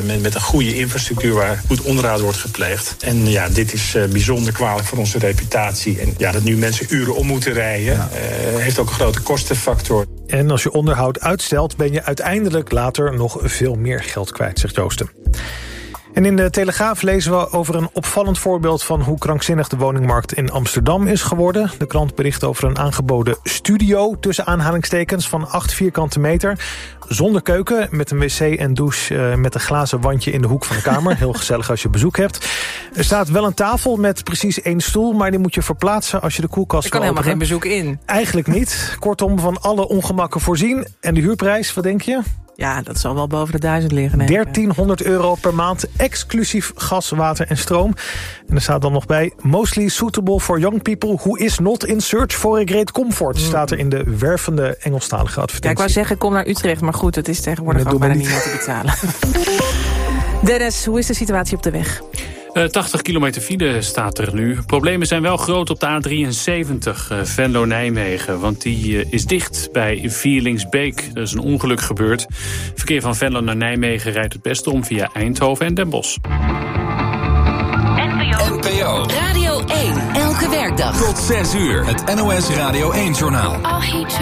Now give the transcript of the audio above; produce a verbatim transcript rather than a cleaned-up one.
met, met een goede infrastructuur waar goed onderhoud wordt gepleegd. En ja, dit is uh, bijzonder kwalijk voor onze reputatie. En ja, dat nu mensen uren om moeten rijden, ja. uh, heeft ook een grote kostenfactor. En als je onderhoud uitstelt, ben je uiteindelijk later nog veel meer geld kwijt, zegt Joosten. En in de Telegraaf lezen we over een opvallend voorbeeld van hoe krankzinnig de woningmarkt in Amsterdam is geworden. De krant bericht over een aangeboden studio, tussen aanhalingstekens, van acht vierkante meter. Zonder keuken, met een wc en douche uh, met een glazen wandje in de hoek van de kamer. Heel gezellig als je bezoek hebt. Er staat wel een tafel met precies één stoel, maar die moet je verplaatsen als je de koelkast Er kan helemaal geen bezoek in. Eigenlijk niet. Kortom, van alle ongemakken voorzien. En de huurprijs, wat denk je? Ja, dat zal wel boven de duizend liggen. dertienhonderd euro per maand, exclusief gas, water en stroom. En er staat dan nog bij: mostly suitable for young people who is not in search for a great comfort. Mm. Staat er in de wervende Engelstalige advertentie. Ja, ik wou zeggen, kom naar Utrecht, maar goed, het is tegenwoordig ook bijna niet meer te betalen. Dennis, hoe is de situatie op de weg? Uh, tachtig kilometer file staat er nu. Problemen zijn wel groot op de A drieënzeventig, uh, Venlo-Nijmegen. Want die uh, is dicht bij Vierlingsbeek. Er is een ongeluk gebeurd. Verkeer van Venlo naar Nijmegen rijdt het beste om via Eindhoven en Den Bosch. N P O Radio één. Elke werkdag. Tot zes uur. Het N O S Radio één-journaal.